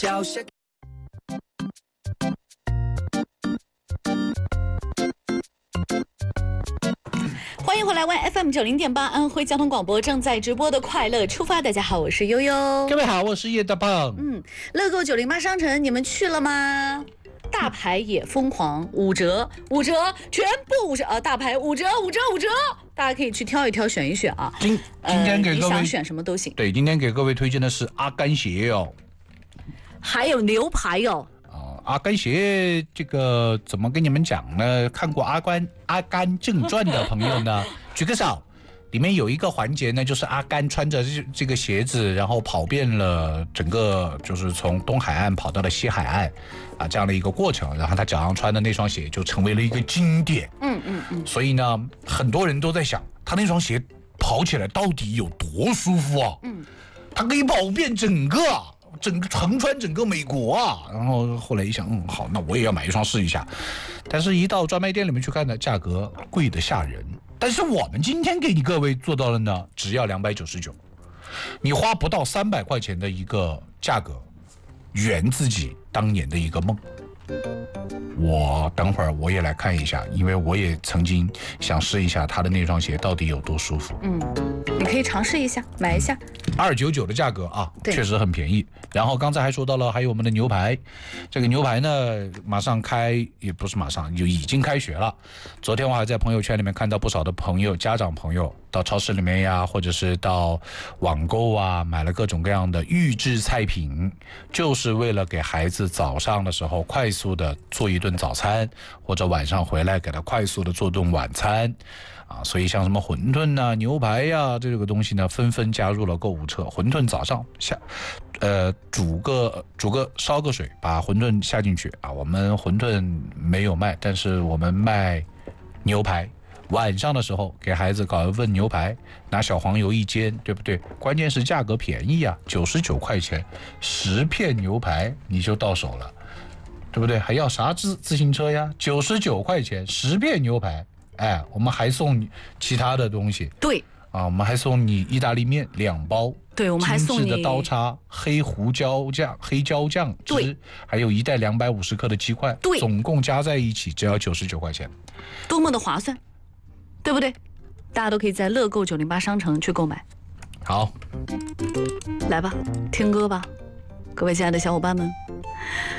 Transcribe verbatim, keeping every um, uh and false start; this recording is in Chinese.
欢迎回来 ，Y F M 九零点八安徽交通广播正在直播的快乐出发。大家好，我是悠悠。 各位好，我是叶大胖。 嗯，乐购九零八商城，你们去了吗？大牌也疯狂，五折，五折，全部五折啊！大牌五折，五折，五折，大家可以去挑一挑，选一选啊。 今今天给各位、 呃、你想选什么都行。 对，今天给各位推荐的是阿甘鞋哦， 还有牛排哦。 阿甘鞋这个怎么跟你们讲呢？看过《阿甘阿甘正传》的朋友呢，举个手。里面有一个环节呢，就是阿甘穿着这这个鞋子，然后跑遍了整个，就是从东海岸跑到了西海岸，啊，这样的一个过程。然后他脚上穿的那双鞋就成为了一个经典。 嗯嗯嗯。 所以呢，很多人都在想，他那双鞋跑起来到底有多舒服啊？嗯，他可以跑遍整个。整个横穿整个美国啊，然后后来一想，嗯，好，那我也要买一双试一下。但是，一到专卖店里面去看呢，价格贵得吓人。但是我们今天给你各位做到了呢，只要两百九十九，你花不到三百块钱的一个价格，圆自己当年的一个梦。我等会儿我也来看一下，因为我也曾经想试一下他的那双鞋到底有多舒服。 嗯，你可以尝试一下，买一下。 二九九的价格啊，确实很便宜。然后刚才还说到了，还有我们的牛排，这个牛排呢，马上开也不是马上，就已经开学了。昨天我还在朋友圈里面看到不少的朋友、家长朋友到超市里面呀，或者是到网购啊，买了各种各样的预制菜品，就是为了给孩子早上的时候快速的做一顿早餐，或者晚上回来给他快速的做顿晚餐。啊，所以像什么馄饨呐、啊、牛排呀、啊，这个东西呢，纷纷加入了购物车。馄饨早上下，呃，煮个煮个烧个水，把馄饨下进去啊。我们馄饨没有卖，但是我们卖牛排。晚上的时候给孩子搞一份牛排，拿小黄油一煎，对不对？关键是价格便宜啊，九十九块钱，十片牛排你就到手了，对不对？还要啥自自行车呀？九十九块钱，十片牛排。哎，我们还送你其他的东西。 对啊，我们还送你意大利面两包。 对，我们还送你精致的刀叉、黑胡椒酱、黑椒酱汁，还有一袋两百五十克的鸡块。 对， 总共加在一起只要九十九块钱， 多么的划算，对不对？大家都可以在乐购九零八商城去购买。 好， 来吧，听歌吧，各位亲爱的小伙伴们。